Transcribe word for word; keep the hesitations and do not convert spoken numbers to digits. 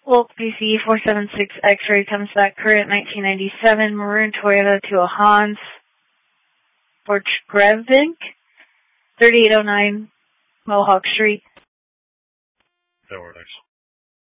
Wolf B C four seven six X-ray comes back current nineteen ninety-seven maroon Toyota to a Hans Borchgrevink, thirty-eight oh nine Mohawk Street. That works.